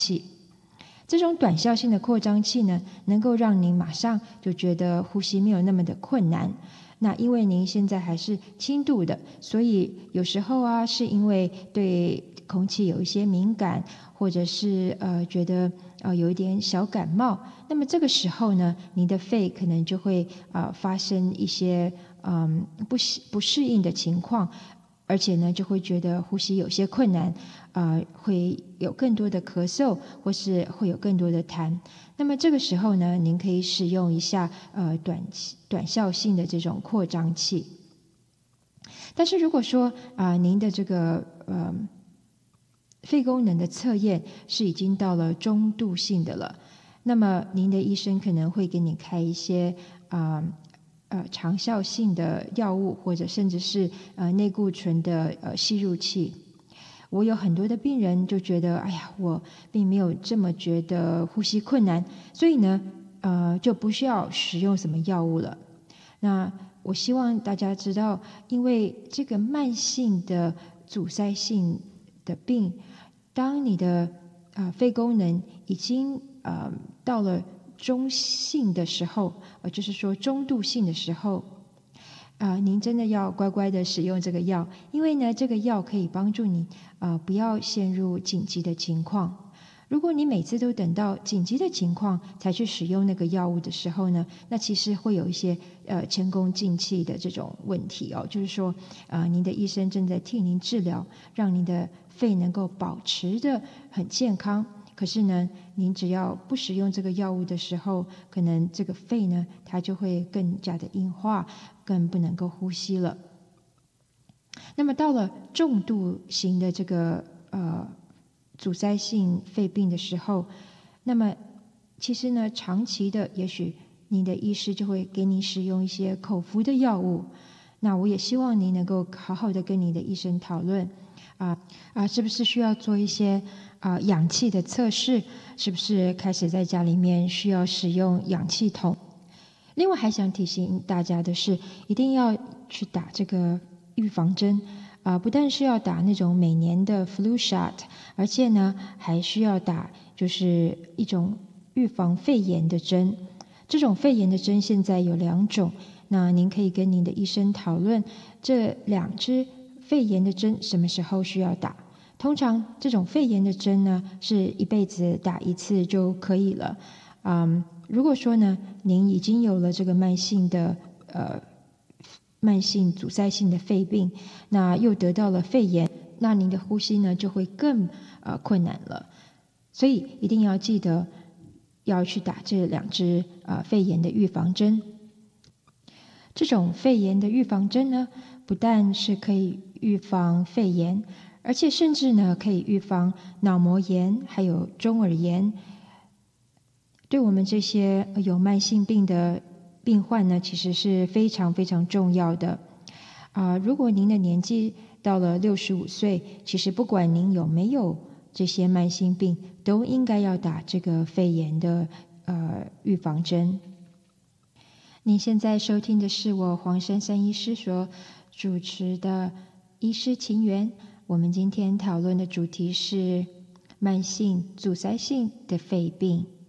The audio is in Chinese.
这种短效性的扩张器呢，能够让您马上就觉得呼吸没有那么的困难。那因为您现在还是轻度的，所以有时候啊，是因为对空气有一些敏感，或者是觉得有一点小感冒，那么这个时候呢，您的肺可能就会发生一些不适应的情况，而且呢就会觉得呼吸有些困难，会有更多的咳嗽，或是会有更多的痰。那么这个时候呢，您可以使用一下短效性的这种扩张器。但是如果说您的这个肺功能的测验是已经到了中度性的了，那么您的医生可能会给你开一些长效性的药物，或者甚至是内固醇的吸入器。我有很多的病人就觉得，哎呀，我并没有这么觉得呼吸困难，所以呢，就不需要使用什么药物了。那我希望大家知道，因为这个慢性的阻塞性的病，当你的肺功能已经到了中性的时候，就是说中度性的时候，您真的要乖乖的使用这个药，因为呢，这个药可以帮助你不要陷入紧急的情况。如果你每次都等到紧急的情况才去使用那个药物的时候呢，那其实会有一些前功尽弃的这种问题哦，就是说您的医生正在替您治疗，让您的肺能够保持的很健康。可是呢，您只要不使用这个药物的时候，可能这个肺呢，它就会更加的硬化，更不能够呼吸了。那么到了重度型的这个阻塞性肺病的时候，那么其实呢，长期的，也许您的医师就会给你使用一些口服的药物。那我也希望您能够好好的跟你的医生讨论，是不是需要做一些氧气的测试，是不是开始在家里面需要使用氧气筒。另外还想提醒大家的是，一定要去打这个预防针，不但是要打那种每年的 flu shot， 而且呢还需要打就是一种预防肺炎的针。这种肺炎的针现在有2种，那您可以跟您的医生讨论这2支肺炎的针什么时候需要打。通常这种肺炎的针呢，是一辈子打1次就可以了。如果说呢，您已经有了这个慢性阻塞性的肺病，那又得到了肺炎，那您的呼吸呢就会更困难了。所以一定要记得要去打这2支肺炎的预防针。这种肺炎的预防针呢，不但是可以预防肺炎，而且甚至呢可以预防脑膜炎还有中耳炎。对我们这些有慢性病的病患呢，其实是非常非常重要的。如果您的年纪到了65岁，其实不管您有没有这些慢性病，都应该要打这个肺炎的预防针。您现在收听的是我黄珊珊医师所主持的医师情缘。我们今天讨论的主题是慢性阻塞性的肺病。